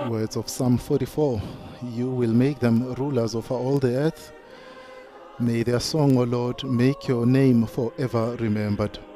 Words of Psalm 44. You will make them rulers over all the earth. May their song, O Lord, make your name forever remembered.